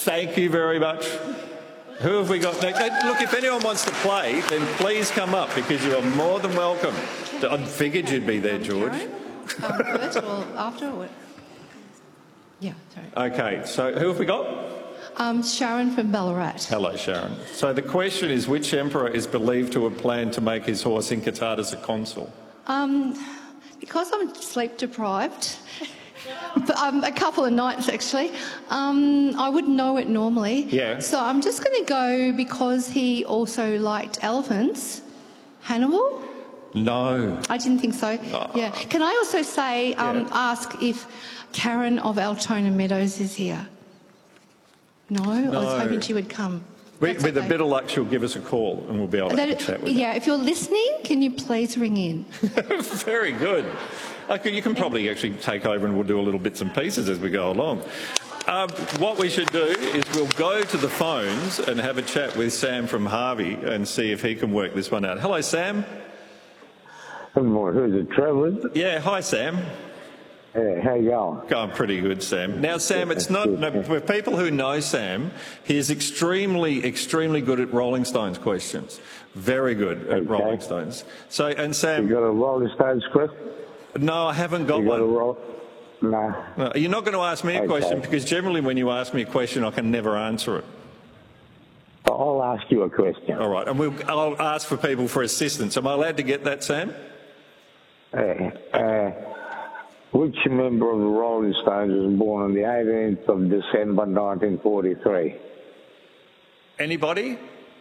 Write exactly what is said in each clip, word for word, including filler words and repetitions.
Thank you very much. Who have we got next? Look, if anyone wants to play, then please come up because you are more than welcome. I figured you'd be there, George. Um, first or after? Or what? Yeah, sorry. Okay, so who have we got? Um, Sharon from Ballarat. Hello, Sharon. So the question is, which emperor is believed to have planned to make his horse Incitatus a consul? Um, because I'm sleep deprived, but, um, a couple of nights actually, um, I wouldn't know it normally. Yeah. So I'm just going to go because he also liked elephants. Hannibal? No. I didn't think so. Oh. Yeah. Can I also say, um, Yeah. ask if Karen of Altona Meadows is here? No? I was No. hoping she would come. We, That's with okay. a bit of luck, she'll give us a call and we'll be able to That- have a chat with yeah, if you're listening, can you please ring in? her. Very good. Okay, you can probably actually take over and we'll do a little bits and pieces as we go along. Um, what we should do is we'll go to the phones and have a chat with Sam from Harvey and see if he can work this one out. Hello, Sam. Good morning. Who's it, Trevor? Yeah, hi, Sam. Yeah, how you going? Going pretty good, Sam. Now, Sam, it's not, no, for people who know Sam, he is extremely, extremely good at Rolling Stones questions. Very good at Okay. Rolling Stones. So, and You Sam, got a Rolling Stones script? no, I haven't got You got a one. roll? Nah. No, you're not going to ask me a Okay. question because generally when you ask me a question, I can never answer it. I'll ask you a question. All right, and we'll, I'll ask for people for assistance. Am I allowed to get that, Sam? Uh, uh, which member of the Rolling Stones was born on the eighteenth of December nineteen forty-three? Anybody?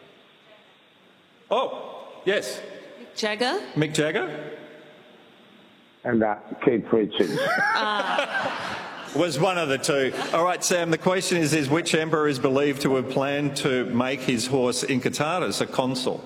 Oh, yes. Jagger? Mick Jagger? And uh, Keith Richards. Was one of the two. All right, Sam, the question is, is which emperor is believed to have planned to make his horse Incitatus a consul?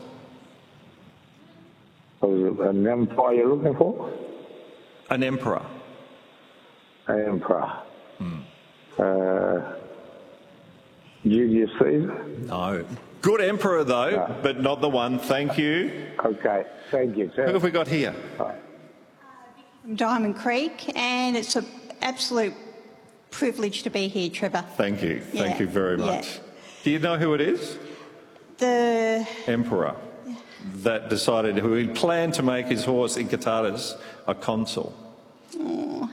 Was it an empire you're looking for? An emperor. An emperor. Hmm. Uh, Julius Caesar? No. Good emperor, though, No. but not the one. Thank you. Okay, thank you, Who sir. have we got here? From Diamond Creek, and it's an absolute privilege to be here, Trevor. Thank you. Thank Yeah, you very yeah. much. Do you know who it is? The Emperor that decided who he planned to make his horse Incitatus a consul. oh,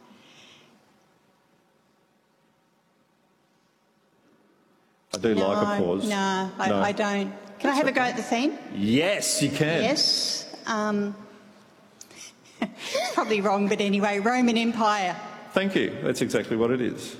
I do no, like a pause. No, I, No. I don't. Can I have a go at the theme? Yes, you can. Yes. Um, it's probably wrong, but anyway, Roman Empire. Thank you. That's exactly what it is.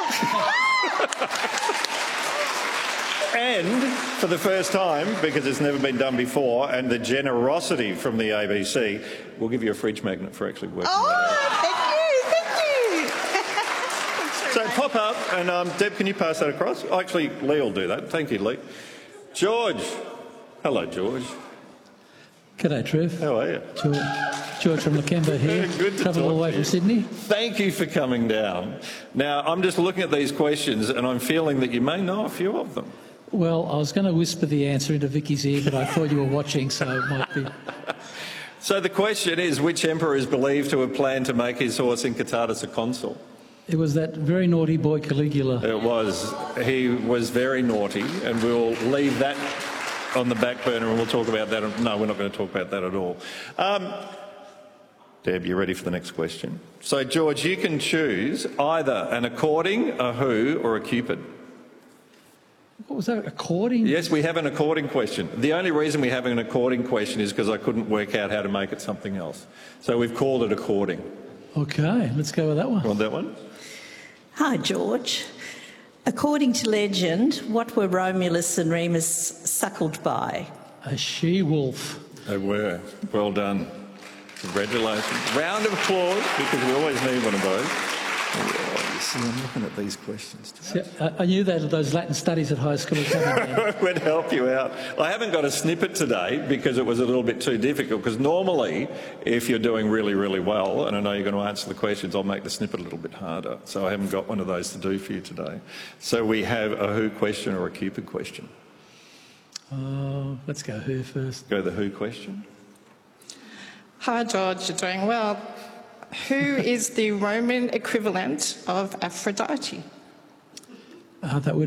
And for the first time, because it's never been done before, and the generosity from the A B C, we'll give you a fridge magnet for actually working. Oh, thank you, thank you. So pop up, and um, Deb, can you pass that across? Actually, Lee will do that. Thank you, Lee. George. Hello, George. G'day, Trev. How are you? George, George from Lakemba here. Good to Travel all talk the way to from you. Sydney. Thank you for coming down. Now, I'm just looking at these questions, and I'm feeling that you may know a few of them. Well, I was going to whisper the answer into Vicky's ear, but I thought you were watching, so it might be. So the question is, which emperor is believed to have planned to make his horse Incitatus a consul? It was that very naughty boy Caligula. It was. He was very naughty, and we'll leave that on the back burner and we'll talk about that. No, we're not going to talk about that at all. Um, Deb, you ready for the next question? So, George, you can choose either an according, a who, or a cupid. What was that, according? Yes, we have an according question. The only reason we have an according question is because I couldn't work out how to make it something else. So we've called it according. Okay, let's go with that one. Want that one? Hi, George. According to legend, what were Romulus and Remus suckled by? A she-wolf. They were. Well done. Congratulations. Round of applause, because we always need one of those. Oh, you see, I'm looking at these questions. See, I, I knew that those Latin studies at high school were coming down. It would help you out. I haven't got a snippet today because it was a little bit too difficult, because normally if you're doing really, really well, and I know you're going to answer the questions, I'll make the snippet a little bit harder. So I haven't got one of those to do for you today. So we have a who question or a Cupid question. Oh, let's go who first. Go the who question. Hi, George. You're doing well. Who is the Roman equivalent of Aphrodite? Uh, that would